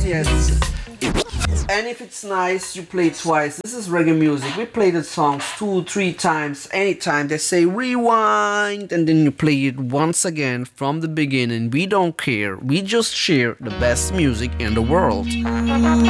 yes. And if it's nice, you play it twice. This is reggae music. We play the songs 2, 3 times, anytime. They say rewind, and then you play it once again from the beginning. We don't care. We just share the best music in the world.